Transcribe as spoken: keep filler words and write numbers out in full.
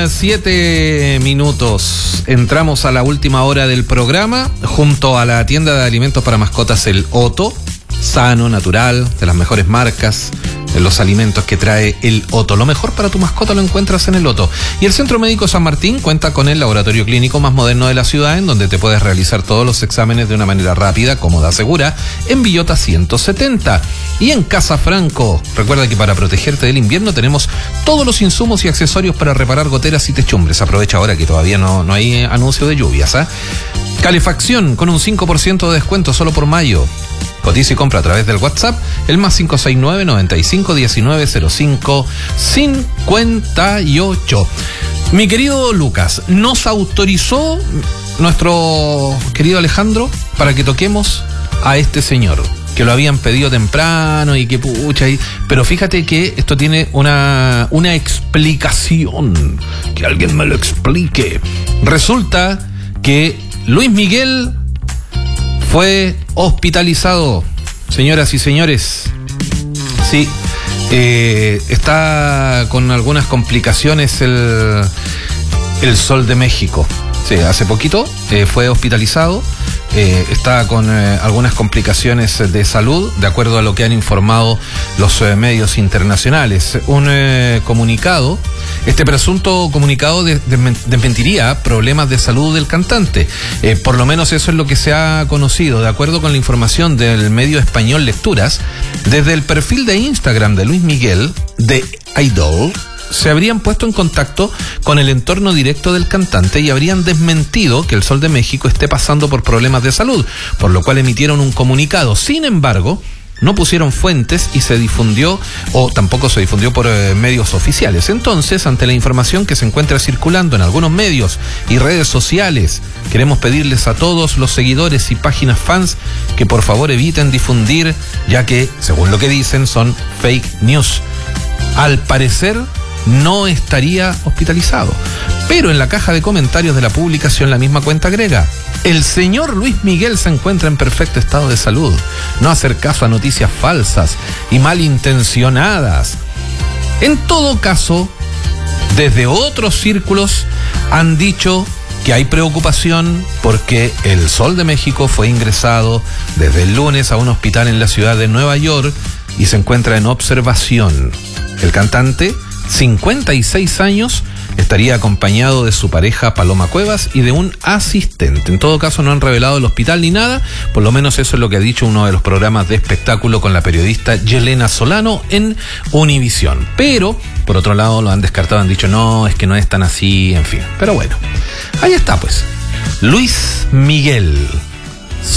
siete minutos. Entramos a la última hora del programa junto a la tienda de alimentos para mascotas El Otto. Sano, natural, de las mejores marcas, de los alimentos que trae El Otto. Lo mejor para tu mascota lo encuentras en El Otto. Y el Centro Médico San Martín cuenta con el laboratorio clínico más moderno de la ciudad, en donde te puedes realizar todos los exámenes de una manera rápida, cómoda, segura, en Villota ciento setenta. Y en Casa Franco, recuerda que para protegerte del invierno tenemos todos los insumos y accesorios para reparar goteras y techumbres. Aprovecha ahora que todavía no, no hay anuncio de lluvias, ¿eh? Calefacción con un cinco por ciento de descuento solo por mayo. Cotiza y compra a través del WhatsApp, el más cinco seis nueve, noventa y cinco, diecinueve, cero cinco, cincuenta y ocho. Mi querido Lucas, nos autorizó nuestro querido Alejandro para que toquemos a este señor, que lo habían pedido temprano y que pucha, y, pero fíjate que esto tiene una, una explicación, que alguien me lo explique. Resulta que Luis Miguel fue hospitalizado, señoras y señores. Sí, eh, está con algunas complicaciones el, el Sol de México. Sí, hace poquito eh, fue hospitalizado. Eh, está con eh, algunas complicaciones de salud, de acuerdo a lo que han informado los eh, medios internacionales. Un eh, comunicado, este presunto comunicado de, de, desmentiría problemas de salud del cantante. Eh, por lo menos eso es lo que se ha conocido, de acuerdo con la información del medio español Lecturas. Desde el perfil de Instagram de Luis Miguel, de Idol, se habrían puesto en contacto con el entorno directo del cantante y habrían desmentido que el Sol de México esté pasando por problemas de salud, por lo cual emitieron un comunicado. Sin embargo, no pusieron fuentes y se difundió, o tampoco se difundió por eh, medios oficiales. Entonces, ante la información que se encuentra circulando en algunos medios y redes sociales, queremos pedirles a todos los seguidores y páginas fans que por favor eviten difundir, ya que, según lo que dicen, son fake news. Al parecer, no estaría hospitalizado. Pero en la caja de comentarios de la publicación la misma cuenta agrega: el señor Luis Miguel se encuentra en perfecto estado de salud. No hacer caso a noticias falsas y malintencionadas. En todo caso, desde otros círculos han dicho que hay preocupación porque el Sol de México fue ingresado desde el lunes a un hospital en la ciudad de Nueva York y se encuentra en observación. El cantante, cincuenta y seis años, estaría acompañado de su pareja Paloma Cuevas y de un asistente. En todo caso, no han revelado el hospital ni nada, por lo menos eso es lo que ha dicho uno de los programas de espectáculo con la periodista Yelena Solano en Univisión. Pero, por otro lado, lo han descartado, han dicho, no, es que no es tan así, en fin. Pero bueno, ahí está pues, Luis Miguel.